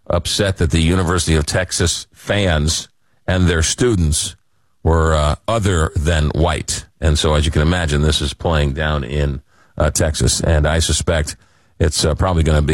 upset that the University of Texas fans and their students were other than white. And so, as you can imagine, this is playing down in Texas. And I suspect it's probably going to be